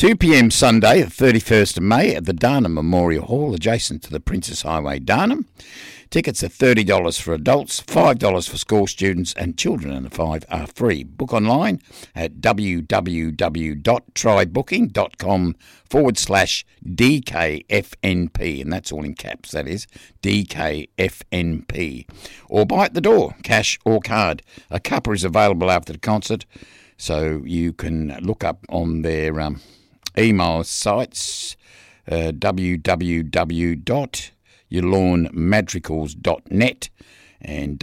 2 p.m. Sunday, the 31st of May at the Darnham Memorial Hall, adjacent to the Princess Highway, Darnham. Tickets are $30 for adults, $5 for school students, and children under 5 are free. Book online at www.trybooking.com/DKFNP, and that's all in caps, that is, DKFNP. Or buy at the door, cash or card. A cuppa is available after the concert, so you can look up on their email sites, www.yourlawnmadrigals.net and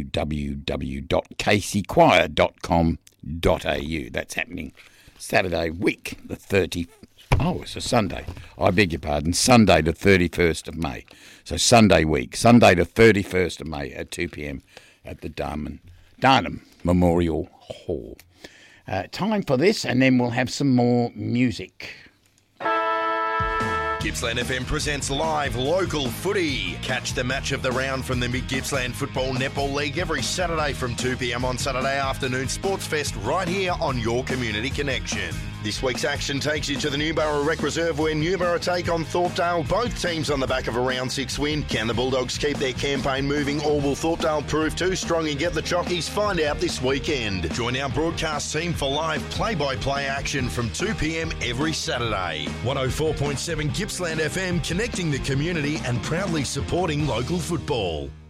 www.caseychoir.com.au. That's happening Saturday week, the 30th. Oh, it's a Sunday. I beg your pardon. Sunday the 31st of May. So Sunday week, Sunday the 31st of May at 2 p.m. at the Darnham Memorial Hall. Time for this, and then we'll have some more music. Gippsland FM presents live local footy. Catch the match of the round from the Mid-Gippsland Football Netball League every Saturday from 2 p.m. on Saturday afternoon Sports Fest right here on your Community Connection. This week's action takes you to the Newborough Rec Reserve where Newborough take on Thorpedale. Both teams on the back of a round 6 win. Can the Bulldogs keep their campaign moving, or will Thorpedale prove too strong and get the chockies? Find out this weekend. Join our broadcast team for live play-by-play action from 2 p.m. every Saturday. 104.7 Gippsland FM, connecting the community and proudly supporting local football.